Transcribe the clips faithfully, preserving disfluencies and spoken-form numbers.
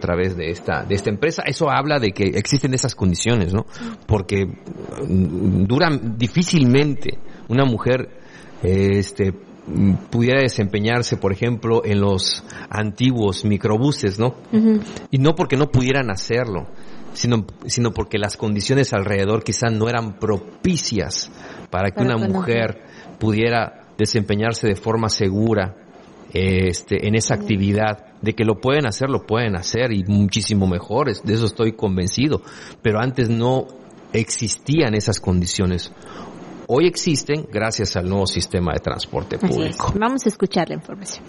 través de esta de esta empresa. Eso habla de que existen esas condiciones, ¿no? Porque duran difícilmente una mujer este pudiera desempeñarse, por ejemplo, en los antiguos microbuses, ¿no? Uh-huh. Y no porque no pudieran hacerlo, sino sino porque las condiciones alrededor quizás no eran propicias para que para una mujer no. pudiera desempeñarse de forma segura este en esa uh-huh. actividad. De que lo pueden hacer, lo pueden hacer y muchísimo mejores, de eso estoy convencido, pero antes no existían esas condiciones. Hoy existen gracias al nuevo sistema de transporte público. Vamos a escuchar la información.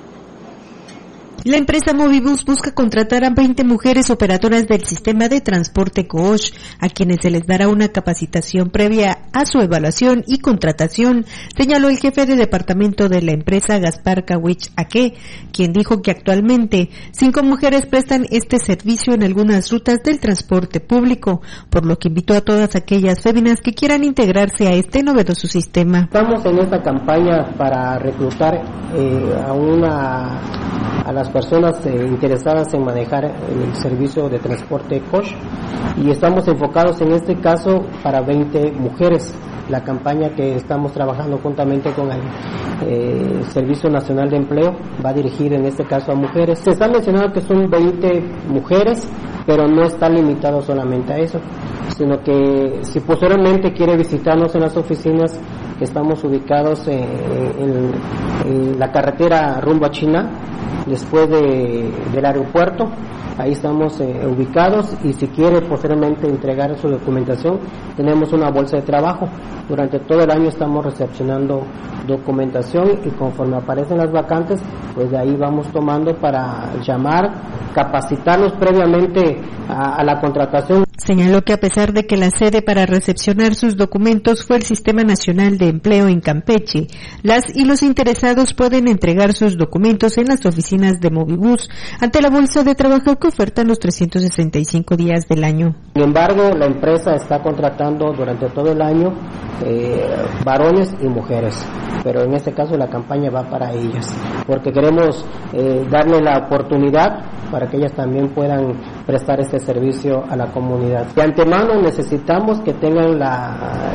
La empresa Movibus busca contratar a veinte mujeres operadoras del sistema de transporte Coosh, a quienes se les dará una capacitación previa a su evaluación y contratación, señaló el jefe de departamento de la empresa, Gaspar Kawich Aque, quien dijo que actualmente cinco mujeres prestan este servicio en algunas rutas del transporte público, por lo que invitó a todas aquellas féminas que quieran integrarse a este novedoso sistema. Estamos en esta campaña para reclutar eh, a una a las personas eh, interesadas en manejar el servicio de transporte Coosh, y estamos enfocados en este caso para veinte mujeres. La campaña que estamos trabajando juntamente con el eh, Servicio Nacional de Empleo va a dirigir en este caso a mujeres. Se está mencionando que son veinte mujeres, pero no está limitado solamente a eso, sino que si posteriormente quiere visitarnos en las oficinas que estamos ubicados en, en, en la carretera rumbo a China, después de, del aeropuerto, ahí estamos eh, ubicados, y si quiere posteriormente entregar su documentación, tenemos una bolsa de trabajo. Durante todo el año estamos recepcionando documentación y conforme aparecen las vacantes, pues de ahí vamos tomando para llamar, capacitarnos previamente a, a la contratación. Señaló que a pesar de que la sede para recepcionar sus documentos fue el Sistema Nacional de Empleo en Campeche, las y los interesados pueden entregar sus documentos en las oficinas de Movibus ante la bolsa de trabajo que ofertan los trescientos sesenta y cinco días del año. Sin embargo, la empresa está contratando durante todo el año eh, varones y mujeres, pero en este caso la campaña va para ellas, porque queremos eh, darle la oportunidad para que ellas también puedan prestar este servicio a la comunidad. De antemano necesitamos que tengan la,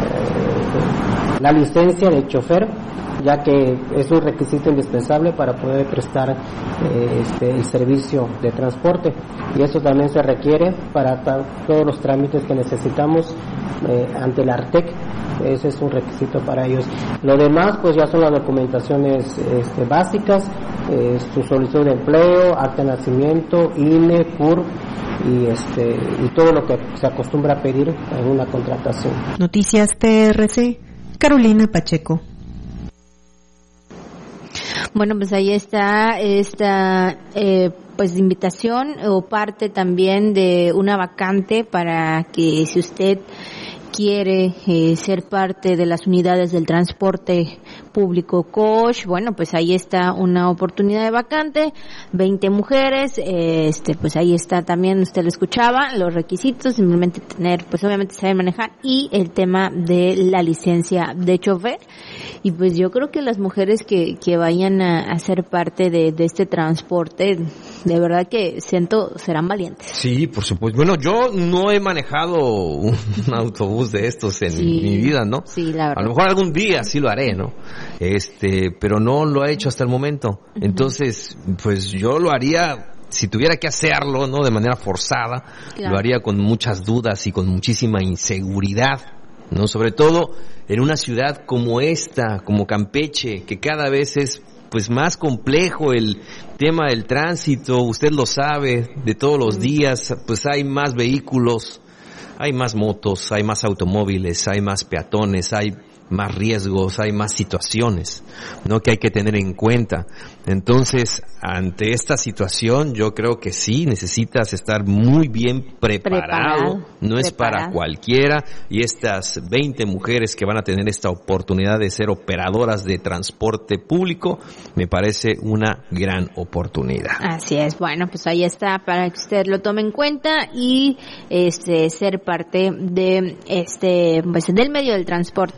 la licencia de chofer, ya que es un requisito indispensable para poder prestar eh, este, el servicio de transporte, y eso también se requiere para ta- todos los trámites que necesitamos eh, ante la ARTEC. Ese es un requisito para ellos. Lo demás pues ya son las documentaciones este, básicas, eh, su solicitud de empleo, acta de nacimiento, I N E, C U R y este y todo lo que se acostumbra a pedir en una contratación. Noticias T R C, Carolina Pacheco. Bueno, pues ahí está esta eh, pues invitación o parte también de una vacante para que si usted quiere eh, ser parte de las unidades del transporte público Coosh, bueno, pues ahí está una oportunidad de vacante, veinte mujeres, eh, este, pues ahí está también, usted lo escuchaba, los requisitos, simplemente tener, pues obviamente saber manejar, y el tema de la licencia de chofer. Y pues yo creo que las mujeres que, que vayan a, a ser parte de, de este transporte, de verdad que siento, serán valientes. Sí, por supuesto. Bueno, yo no he manejado un autobús de estos en sí, mi vida, ¿no? Sí, la verdad. A lo mejor algún día sí lo haré, ¿no? Este, pero no lo he hecho hasta el momento. Uh-huh. Entonces, pues yo lo haría, si tuviera que hacerlo, ¿no? De manera forzada, claro. Lo haría con muchas dudas y con muchísima inseguridad, ¿no? Sobre todo en una ciudad como esta, como Campeche, que cada vez es pues más complejo el tema del tránsito, usted lo sabe, de todos los días, pues hay más vehículos, hay más motos, hay más automóviles, hay más peatones, hay más riesgos, hay más situaciones, ¿no? Que hay que tener en cuenta. Entonces, ante esta situación, yo creo que sí necesitas estar muy bien preparado, preparado no es preparado. Para cualquiera, y estas veinte mujeres que van a tener esta oportunidad de ser operadoras de transporte público, me parece una gran oportunidad. Así es, bueno, pues ahí está para que usted lo tome en cuenta y este ser parte de este pues del medio del transporte co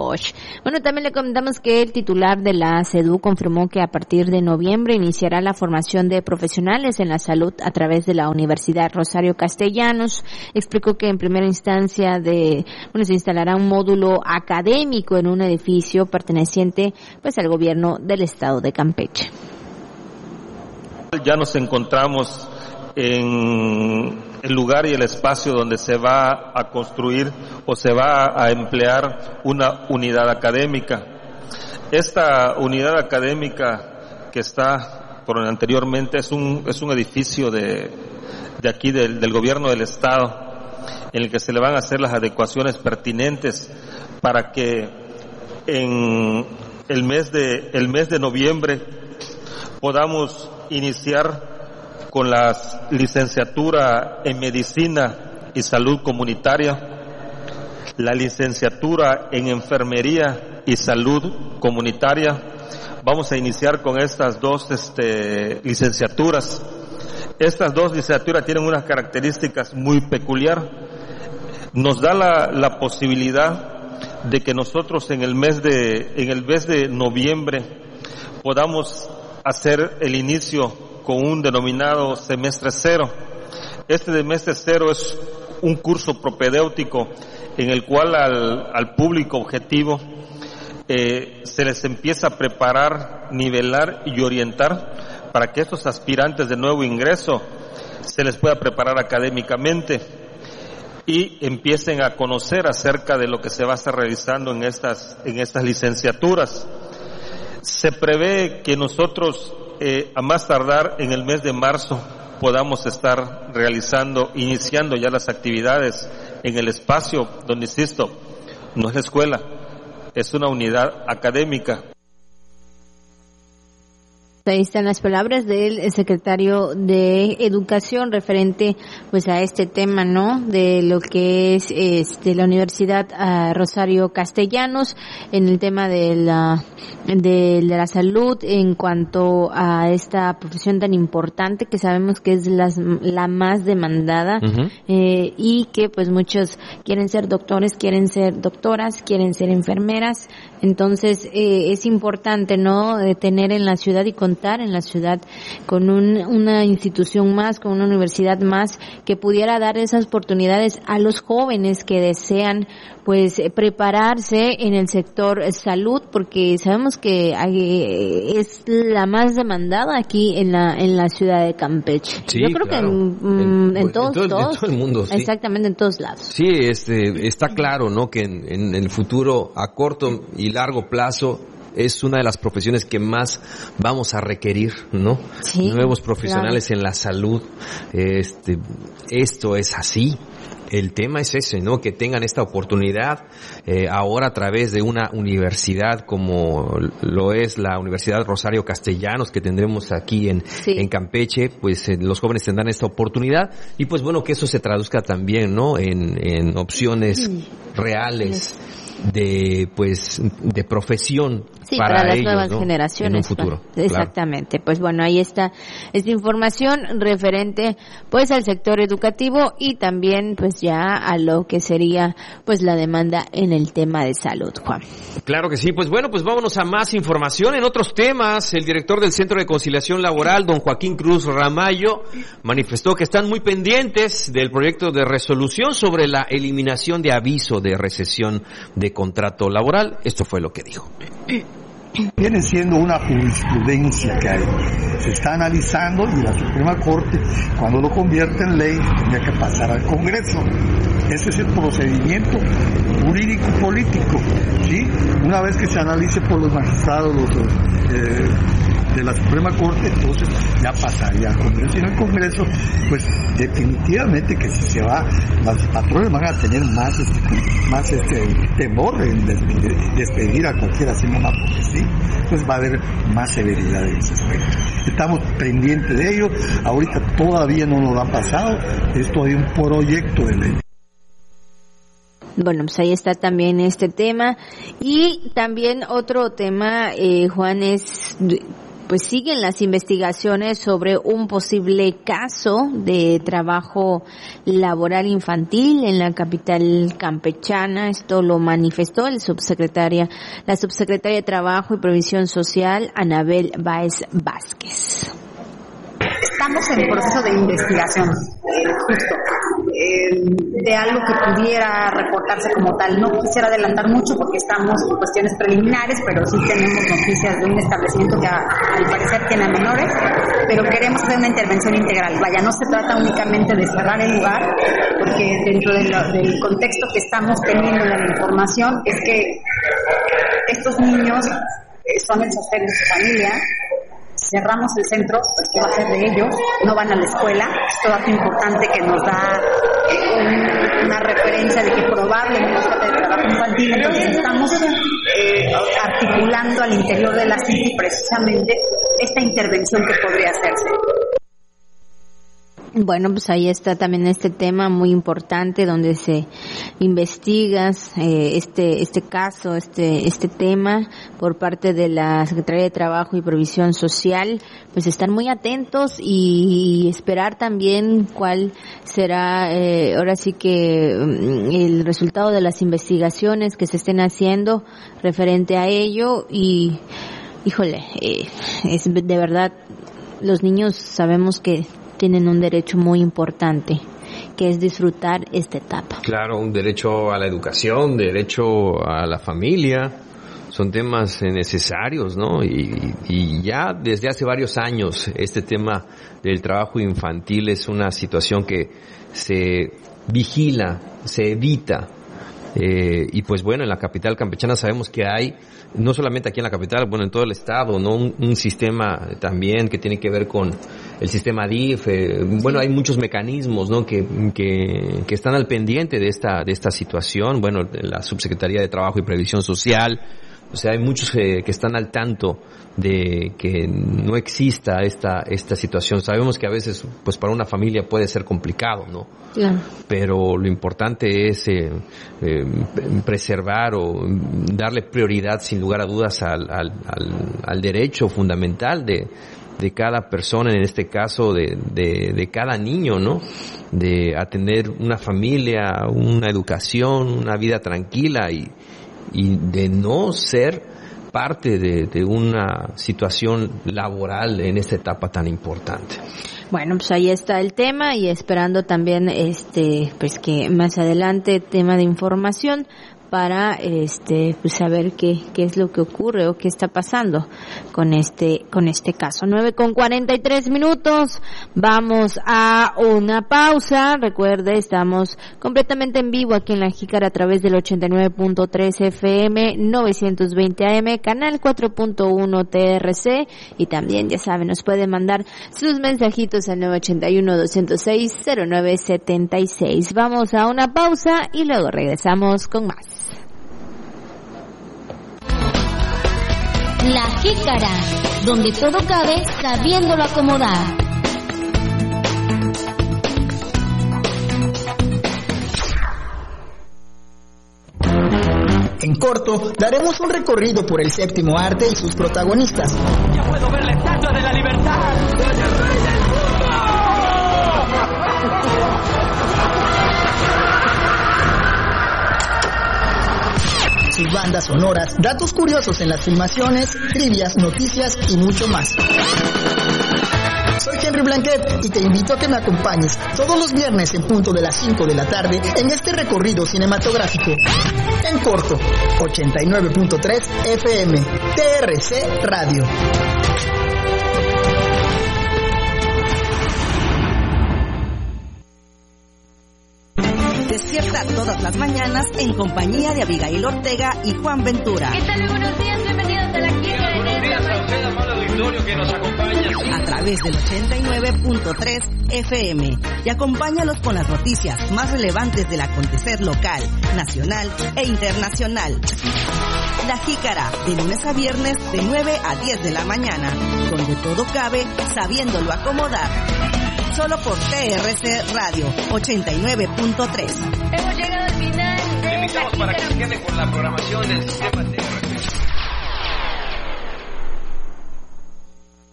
Cosh. Bueno, también le comentamos que el titular de la SEDU confirmó que a partir de noviembre iniciará la formación de profesionales en la salud a través de la Universidad Rosario Castellanos. Explicó que en primera instancia de, bueno, se instalará un módulo académico en un edificio perteneciente pues al gobierno del estado de Campeche. Ya nos encontramos en el lugar y el espacio donde se va a construir o se va a emplear una unidad académica. Esta unidad académica que está por anteriormente es un es un edificio de de aquí del, del gobierno del estado, en el que se le van a hacer las adecuaciones pertinentes para que en el mes de el mes de noviembre podamos iniciar con la licenciatura en Medicina y Salud Comunitaria, la licenciatura en Enfermería y Salud Comunitaria. Vamos a iniciar con estas dos este, licenciaturas. Estas dos licenciaturas tienen unas características muy peculiares. Nos da la, la posibilidad de que nosotros en el mes de en el mes de noviembre podamos hacer el inicio con un denominado semestre cero. Este semestre cero es un curso propedéutico en el cual al, al público objetivo eh, se les empieza a preparar, nivelar y orientar para que estos aspirantes de nuevo ingreso se les pueda preparar académicamente y empiecen a conocer acerca de lo que se va a estar realizando en estas, en estas licenciaturas. Se prevé que nosotros Eh, a más tardar en el mes de marzo podamos estar realizando, iniciando ya las actividades en el espacio donde, insisto, no es la escuela, es una unidad académica. Ahí están las palabras del secretario de Educación referente pues a este tema, ¿no? De lo que es este la Universidad uh, Rosario Castellanos en el tema de la de la salud en cuanto a esta profesión tan importante que sabemos que es las, la más demandada. Uh-huh. eh, y que pues muchos quieren ser doctores, quieren ser doctoras, quieren ser enfermeras. Entonces eh, es importante, ¿no? De tener en la ciudad y con en la ciudad con un, una institución más, con una universidad más que pudiera dar esas oportunidades a los jóvenes que desean pues prepararse en el sector salud, porque sabemos que hay, es la más demandada aquí en la en la ciudad de Campeche. Sí, yo creo claro. que en, en, en, todos, en, todo, todos, en todo el mundo, sí. Exactamente, en todos lados. Sí, este está claro, ¿no? Que en, en el futuro a corto y largo plazo es una de las profesiones que más vamos a requerir, ¿no? Sí, nuevos profesionales claro. En la salud. Este, esto es así. El tema es ese, ¿no? Que tengan esta oportunidad eh, ahora a través de una universidad como lo es la Universidad Rosario Castellanos que tendremos aquí en, sí. en Campeche, pues eh, los jóvenes tendrán esta oportunidad y pues bueno, que eso se traduzca también, ¿no? En, en opciones sí. reales. de pues de profesión sí, para, para las ellos, nuevas ¿no? generaciones en un futuro. Exactamente. Claro. Pues bueno, ahí está esta información referente pues al sector educativo y también pues ya a lo que sería pues la demanda en el tema de salud, Juan. Claro que sí. Pues bueno, pues vámonos a más información en otros temas. El director del Centro de Conciliación Laboral, don Joaquín Cruz Ramallo, manifestó que están muy pendientes del proyecto de resolución sobre la eliminación de aviso de recesión de contrato laboral. Esto fue lo que dijo. Viene siendo una jurisprudencia que hay. Se está analizando y la Suprema Corte, cuando lo convierte en ley, tendría que pasar al Congreso. Ese es el procedimiento jurídico-político, ¿sí? Una vez que se analice por los magistrados los, eh, de la Suprema Corte, entonces ya pasaría al Congreso. Y en el Congreso, pues definitivamente que si se va, los patrones van a tener más este, más este temor en despedir a cualquiera así nomás porque sí, pues va a haber más severidad en ese aspecto. Estamos pendientes de ello, ahorita todavía no nos han pasado, es todavía un proyecto de ley. Bueno, pues ahí está también este tema. Y también otro tema, eh, Juan, es pues siguen las investigaciones sobre un posible caso de trabajo laboral infantil en la capital campechana. Esto lo manifestó el subsecretaria, la subsecretaria de Trabajo y Previsión Social, Anabel Báez Vázquez. Estamos en proceso de investigación, justo, eh, de algo que pudiera reportarse como tal. No quisiera adelantar mucho porque estamos en cuestiones preliminares, pero sí tenemos noticias de un establecimiento que a, al parecer tiene menores, pero queremos hacer una intervención integral. Vaya, no se trata únicamente de cerrar el lugar, porque dentro de lo, del contexto que estamos teniendo de la información es que estos niños eh, son el sostén de su familia. Cerramos el centro, pues ¿qué va a ser de ellos? No van a la escuela. Esto es dato importante que nos da eh, un, una referencia de que probablemente se trata de trabajo infantil. Entonces estamos eh, articulando al interior de la C I T I precisamente esta intervención que podría hacerse. Bueno, pues ahí está también este tema muy importante donde se investiga eh, este este caso, este este tema por parte de la Secretaría de Trabajo y Previsión Social. Pues estar muy atentos y esperar también cuál será eh, ahora sí que el resultado de las investigaciones que se estén haciendo referente a ello. Y híjole, eh, es de verdad, los niños sabemos que tienen un derecho muy importante, que es disfrutar esta etapa. Claro, un derecho a la educación, derecho a la familia, son temas necesarios, ¿no? Y, y ya desde hace varios años este tema del trabajo infantil es una situación que se vigila, se evita. Eh, y pues bueno, en la capital campechana sabemos que hay, no solamente aquí en la capital, bueno, en todo el estado, ¿no? Un, un sistema también que tiene que ver con el sistema D I F, eh, bueno, hay muchos mecanismos, ¿no? Que, que, que están al pendiente de esta, de esta situación, bueno, la Subsecretaría de Trabajo y Previsión Social, o sea, hay muchos eh, que están al tanto de que no exista esta esta situación. Sabemos que a veces, pues para una familia puede ser complicado, ¿no? Claro. Pero lo importante es eh, eh, preservar o darle prioridad, sin lugar a dudas, al, al, al, al derecho fundamental de de cada persona, en este caso de, de, de cada niño, ¿no? De atender una familia, una educación, una vida tranquila y y de no ser parte de, de una situación laboral en esta etapa tan importante. Bueno, pues ahí está el tema y esperando también este pues que más adelante tema de información para este pues saber qué qué es lo que ocurre o qué está pasando con este con este caso. nueve con cuarenta y tres minutos. Vamos a una pausa. Recuerde, estamos completamente en vivo aquí en La Jícara a través del ochenta y nueve punto tres F M, novecientos veinte A M, canal cuatro punto uno T R C, y también, ya saben, nos puede mandar sus mensajitos al nueve ocho uno, dos cero seis, cero nueve siete seis. Vamos a una pausa y luego regresamos con más. La Jícara, donde todo cabe sabiéndolo acomodar. En corto, daremos un recorrido por el séptimo arte y sus protagonistas. ¡Ya puedo ver la estatua de la libertad! ¡Soy el rey del Sus bandas sonoras, datos curiosos en las filmaciones, trivias, noticias y mucho más. Soy Henry Blanquet y te invito a que me acompañes todos los viernes en punto de las cinco de la tarde en este recorrido cinematográfico. En corto, ochenta y nueve punto tres F M, T R C Radio. Despierta todas las mañanas en compañía de Abigail Ortega y Juan Ventura. ¿Qué tal? Muy buenos días, bienvenidos a La Jícara. Buenos días a usted, amado auditorio que nos acompaña. A través del ochenta y nueve punto tres F M. Y acompáñalos con las noticias más relevantes del acontecer local, nacional e internacional. La Jícara, de lunes a viernes de nueve a diez de la mañana, donde todo cabe sabiéndolo acomodar. Solo por T R C Radio ochenta y nueve punto tres. Hemos llegado al final de Le invitamos para que se quede con la programación del sistema T R C.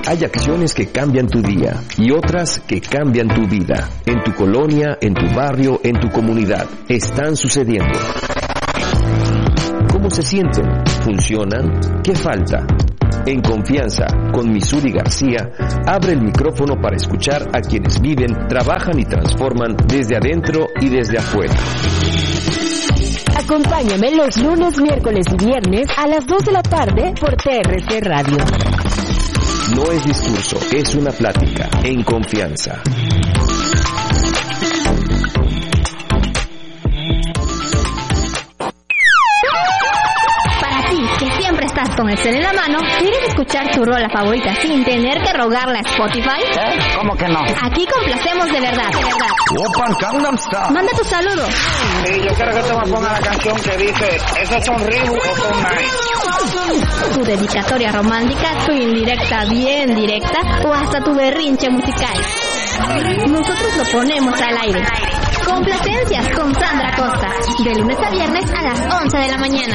Hay acciones que cambian tu día y otras que cambian tu vida. En tu colonia, en tu barrio, en tu comunidad. Están sucediendo. ¿Cómo se sienten? ¿Funcionan? ¿Qué falta? En Confianza, con Misuri García, abre el micrófono para escuchar a quienes viven, trabajan y transforman desde adentro y desde afuera. Acompáñame los lunes, miércoles y viernes a las dos de la tarde por T R C Radio. No es discurso, es una plática. En Confianza. Estás con el cel en la mano, ¿quieres escuchar tu rola favorita sin tener que rogarle a Spotify? ¿Eh? ¿Cómo que no? Aquí complacemos de verdad, de verdad. Open Gangnam Style. Manda tu saludo. Sí, yo quiero que tú me pongas la canción que dice, ¿esos son Reebok o son Nike? Tu dedicatoria romántica, tu indirecta bien directa o hasta tu berrinche musical. Nosotros lo ponemos al aire. Complacencias con Sandra Costa, de lunes a viernes a las once de la mañana.